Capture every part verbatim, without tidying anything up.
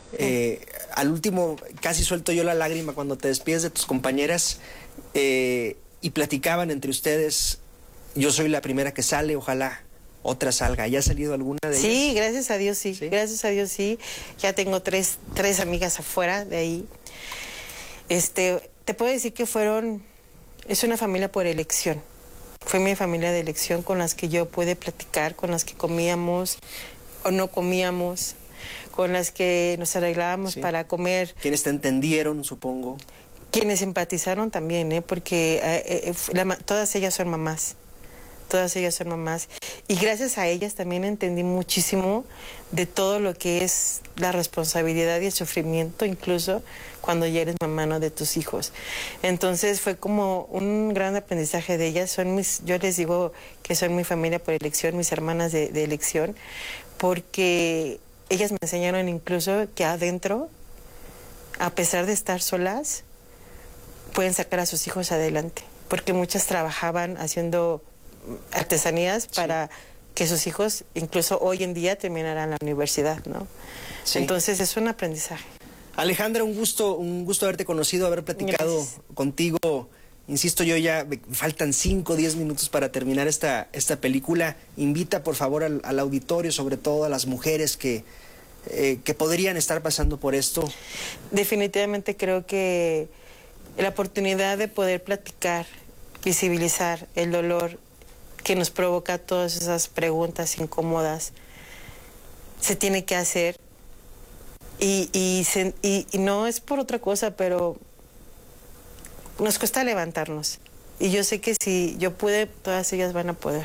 Eh, al último, casi suelto yo la lágrima cuando te despides de tus compañeras eh, y platicaban entre ustedes. Yo soy la primera que sale, ojalá otra salga. ¿Ya ha salido alguna de ellas? Sí, gracias a Dios sí. sí, gracias a Dios sí. Ya tengo tres, tres amigas afuera de ahí. Este, te puedo decir que fueron, es una familia por elección. Fue mi familia de elección con las que yo pude platicar, con las que comíamos o no comíamos, con las que nos arreglábamos sí. para comer. Quienes te entendieron, supongo. Quienes empatizaron también, ¿eh? porque eh, eh, la, todas ellas son mamás. Todas ellas son mamás. Y gracias a ellas también entendí muchísimo de todo lo que es la responsabilidad y el sufrimiento, incluso cuando ya eres mamá, ¿no?, de tus hijos. Entonces fue como un gran aprendizaje de ellas. Son mis, yo les digo que son mi familia por elección, mis hermanas de, de elección, porque ellas me enseñaron incluso que adentro, a pesar de estar solas, pueden sacar a sus hijos adelante. Porque muchas trabajaban haciendo artesanías para sí. que sus hijos, incluso hoy en día, terminaran la universidad, ¿no? Sí. Entonces es un aprendizaje. Alejandra, un gusto, un gusto haberte conocido, haber platicado Gracias. contigo. Insisto, yo ya me faltan cinco o diez minutos para terminar esta, esta película. Invita, por favor, al, al auditorio, sobre todo a las mujeres que, eh, que podrían estar pasando por esto. Definitivamente creo que la oportunidad de poder platicar, visibilizar el dolor que nos provoca todas esas preguntas incómodas, se tiene que hacer. Y, y, se, y, y no es por otra cosa, pero nos cuesta levantarnos. Y yo sé que si yo pude, todas ellas van a poder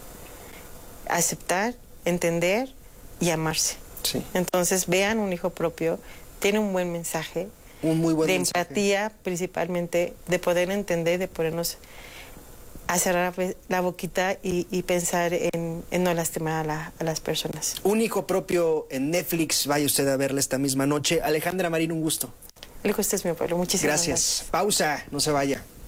aceptar, entender y amarse. Sí. Entonces vean Un hijo propio, tiene un buen mensaje, un muy buen de mensaje. empatía principalmente, de poder entender, de ponernos a cerrar la boquita y, y pensar en, en no lastimar a, la, a las personas. Un hijo propio en Netflix, vaya usted a verla esta misma noche. Alejandra Marín, un gusto. El gusto es mío, Pablo. Muchísimas gracias. Gracias. Pausa, no se vaya.